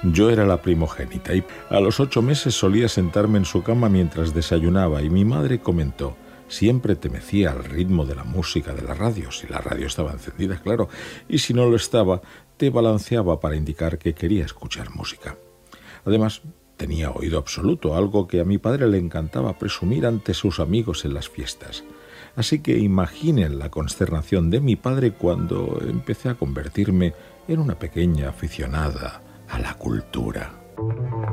Yo era la primogénita y a los 8 meses solía sentarme en su cama mientras desayunaba y mi madre comentó: siempre te mecía al ritmo de la música de la radio, si la radio estaba encendida, claro, y si no lo estaba, te balanceaba para indicar que quería escuchar música. Además, tenía oído absoluto, algo que a mi padre le encantaba presumir ante sus amigos en las fiestas. Así que imaginen la consternación de mi padre cuando empecé a convertirme en una pequeña aficionada a la cultura.